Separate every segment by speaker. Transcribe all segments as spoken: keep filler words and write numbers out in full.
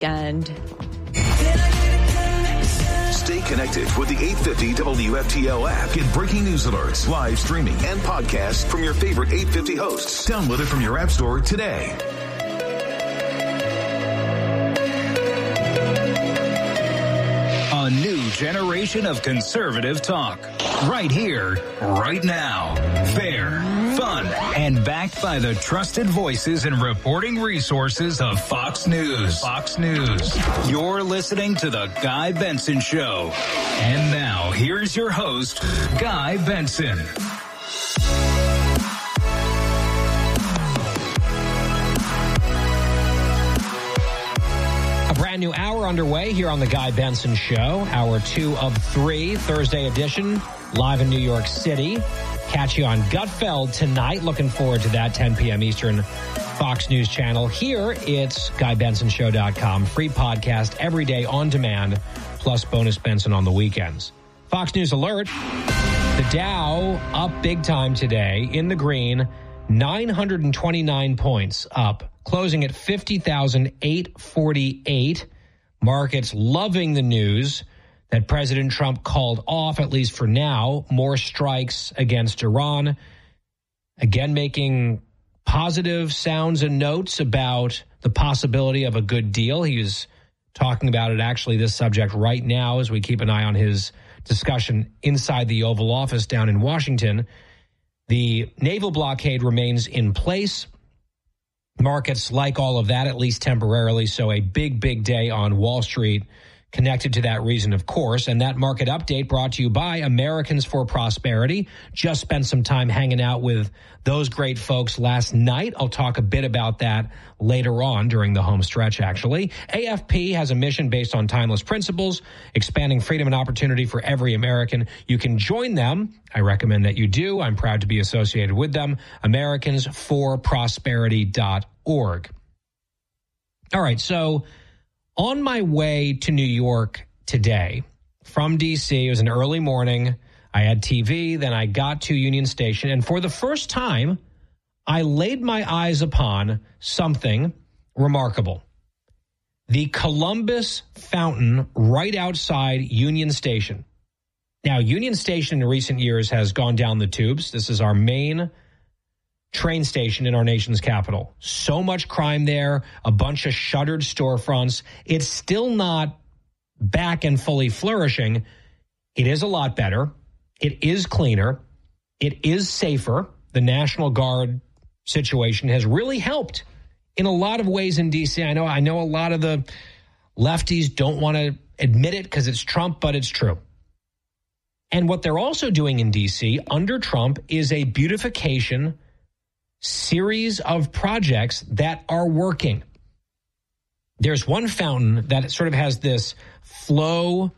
Speaker 1: And
Speaker 2: stay connected with the eight fifty W F T L app. Get breaking news alerts, live streaming, and podcasts from your favorite eight fifty hosts. Download it from your app store today.
Speaker 3: A new generation of conservative talk. Right here, right now. Fair, fun, and backed by the trusted voices and reporting resources of Fox News. Fox News. You're listening to The Guy Benson Show. And now, here's your host, Guy Benson.
Speaker 4: Brand new hour underway here on the Guy Benson Show. Hour two of three, Thursday edition, live in New York City. Catch you on Gutfeld tonight. Looking forward to that, ten p.m. Eastern, Fox News Channel. Here, it's guy benson show dot com. Free podcast every day on demand, plus bonus Benson on the weekends. Fox News alert. The Dow up big time today in the green, nine hundred twenty-nine points up, closing at fifty thousand eight hundred forty-eight. Markets loving the news that President Trump called off, at least for now, more strikes against Iran. Again, making positive sounds and notes about the possibility of a good deal. He was talking about it, actually, this subject right now as we keep an eye on his discussion inside the Oval Office down in Washington. The naval blockade remains in place. Markets like all of that, at least temporarily. So a big, big day on Wall Street connected to that reason, of course. And that market update brought to you by Americans for Prosperity. Just spent some time hanging out with those great folks last night. I'll talk a bit about that later on during the home stretch, actually. A F P has a mission based on timeless principles, expanding freedom and opportunity for every American. You can join them. I recommend that you do. I'm proud to be associated with them. Americans for Prosperity dot org. All right, so on my way to New York today from D C, it was an early morning. I had T V, then I got to Union Station, and for the first time, I laid my eyes upon something remarkable. The Columbus Fountain right outside Union Station. Now, Union Station in recent years has gone down the tubes. This is our main train station in our nation's capital. So much crime there, a bunch of shuttered storefronts. It's still not back and fully flourishing. It is a lot better. It is cleaner. It is safer. The National Guard situation has really helped in a lot of ways in D C. I know, I know a lot of the lefties don't want to admit it because it's Trump, but it's true. And what they're also doing in D C under Trump is a beautification series of projects that are working. There's one fountain that sort of has this flow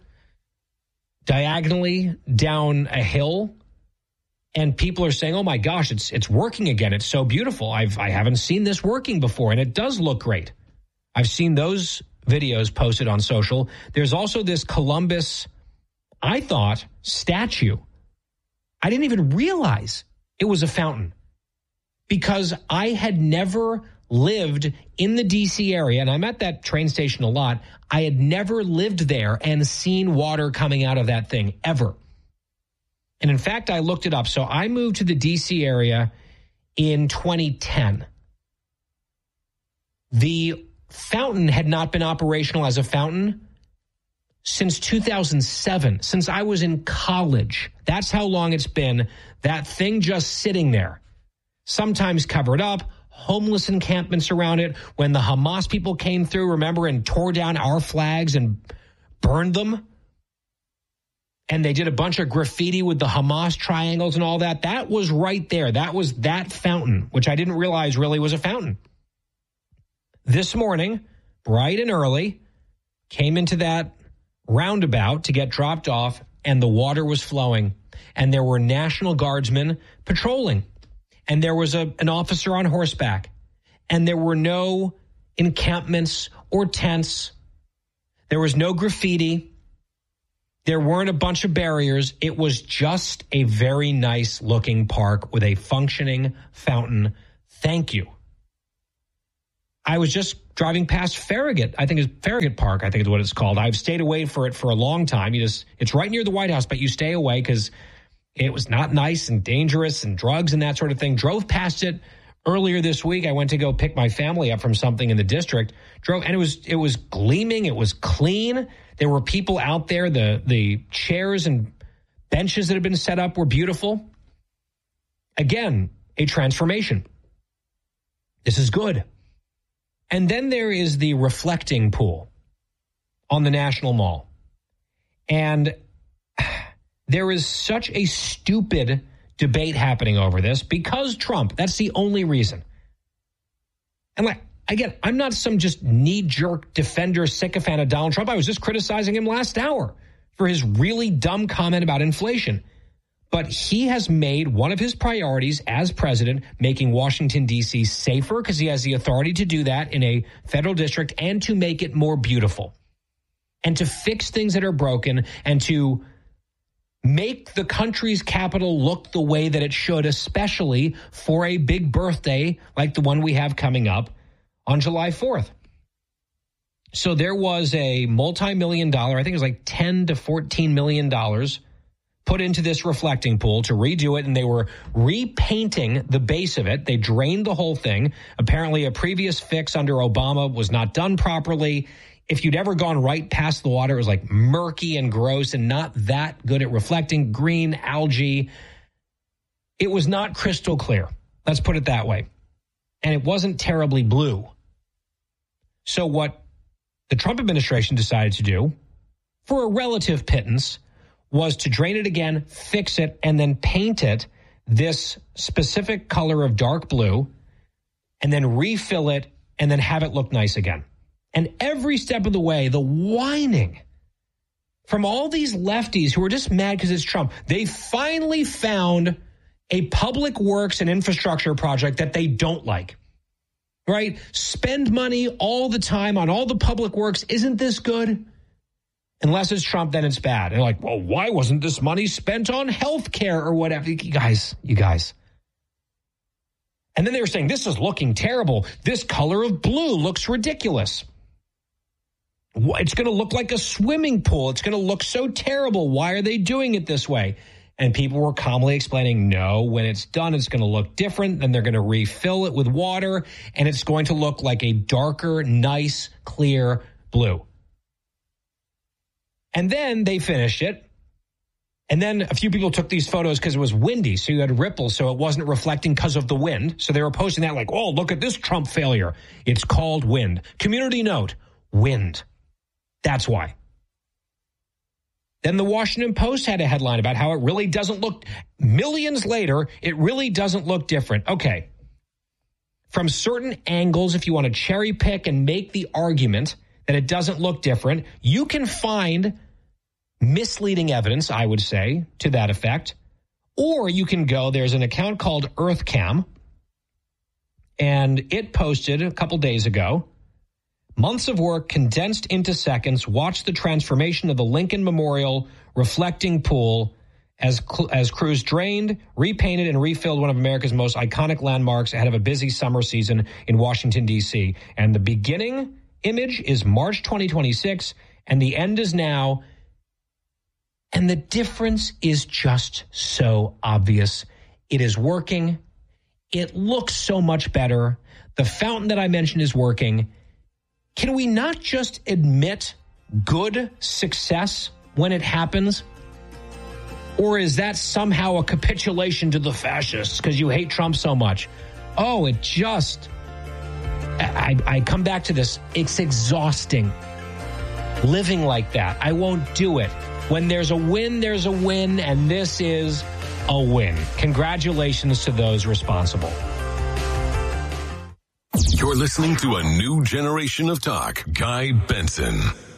Speaker 4: diagonally down a hill, and people are saying, oh my gosh, it's it's working again. It's so beautiful. I've I haven't seen this working before, and it does look great. I've seen those videos posted on social. There's also this Columbus, I thought, statue. I didn't even realize it was a fountain, because I had never lived in the D C area, and I'm at that train station a lot. I had never lived there and seen water coming out of that thing, ever. And in fact, I looked it up. So I moved to the D C area in twenty ten. The fountain had not been operational as a fountain since two thousand seven, since I was in college. That's how long it's been. That thing just sitting there, sometimes covered up, homeless encampments around it. When the Hamas people came through, remember, and tore down our flags and burned them, and they did a bunch of graffiti with the Hamas triangles and all that. That was right there. That was that fountain, which I didn't realize really was a fountain. This morning, bright and early, came into that roundabout to get dropped off, and the water was flowing, and there were National Guardsmen patrolling, and there was a, an officer on horseback, and there were no encampments or tents. There was no graffiti. There weren't a bunch of barriers. It was just a very nice looking park with a functioning fountain. Thank you. I was just driving past Farragut. I think it's Farragut Park, I think is what it's called. I've stayed away for it for a long time. You just, it's right near the White House, but you stay away because it was not nice and dangerous and drugs and that sort of thing. Drove past it earlier this week. I went to go pick my family up from something in the district. Drove, and it was it was gleaming. It was clean. There were people out there. The the chairs and benches that had been set up were beautiful. Again, a transformation. This is good. And then there is the reflecting pool on the National Mall. And there is such a stupid debate happening over this because Trump, that's the only reason. And like, again, I'm not some just knee-jerk defender, sycophant of Donald Trump. I was just criticizing him last hour for his really dumb comment about inflation. But he has made one of his priorities as president making Washington, D C safer because he has the authority to do that in a federal district and to make it more beautiful and to fix things that are broken and to make the country's capital look the way that it should, especially for a big birthday like the one we have coming up on July fourth. So there was a multi-million dollar, I think it was like ten to fourteen million dollars put into this reflecting pool to redo it, and they were repainting the base of it. They drained the whole thing. Apparently, a previous fix under Obama was not done properly. If you'd ever gone right past the water, it was like murky and gross and not that good at reflecting. Green, algae. It was not crystal clear. Let's put it that way. And it wasn't terribly blue. So what the Trump administration decided to do, for a relative pittance, was to drain it again, fix it, and then paint it this specific color of dark blue, and then refill it, and then have it look nice again. And every step of the way, the whining from all these lefties who are just mad because it's Trump, they finally found a public works and infrastructure project that they don't like, right? Spend money all the time on all the public works. Isn't this good? Unless it's Trump, then it's bad. And like, well, why wasn't this money spent on health care or whatever? You guys, you guys. And then they were saying, this is looking terrible. This color of blue looks ridiculous. It's going to look like a swimming pool. It's going to look so terrible. Why are they doing it this way? And people were calmly explaining, no, when it's done, it's going to look different. Then they're going to refill it with water, and it's going to look like a darker, nice, clear blue. And then they finished it. And then a few people took these photos because it was windy. So you had ripples, so it wasn't reflecting because of the wind. So they were posting that like, oh, look at this Trump failure. It's called wind. Community note, wind. That's why. Then the Washington Post had a headline about how it really doesn't look, millions later, it really doesn't look different. Okay. From certain angles, if you want to cherry pick and make the argument that it doesn't look different, you can find misleading evidence, I would say, to that effect. Or you can go, there's an account called EarthCam, and it posted a couple days ago, months of work condensed into seconds. Watch the transformation of the Lincoln Memorial reflecting pool as as crews drained, repainted, and refilled one of America's most iconic landmarks ahead of a busy summer season in Washington, D C. And the beginning image is March twenty twenty-six, and the end is now. And the difference is just so obvious. It is working. It looks so much better. The fountain that I mentioned is working. Can we not just admit good success when it happens? Or is that somehow a capitulation to the fascists because you hate Trump so much? Oh, it just... I, I come back to this. It's exhausting living like that. I won't do it. When there's a win, there's a win, and this is a win. Congratulations to those responsible.
Speaker 2: You're listening to a new generation of talk. Guy Benson.